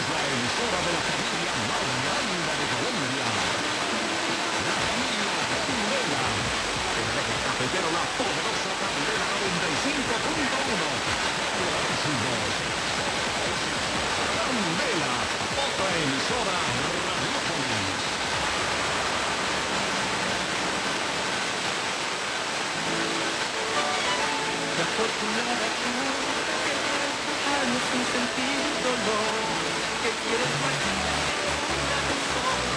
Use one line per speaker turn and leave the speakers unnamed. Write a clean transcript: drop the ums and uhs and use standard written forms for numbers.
la emisora de la familia más grande de Colombia. La familia Candela. En el eje cafetero, la poderosa Candela 95.1. Éximos. Candela, otra emisora Radiopolis.
La afortunada tú que quieres dejarme sin sentir dolor, que quieres partir una vez sola.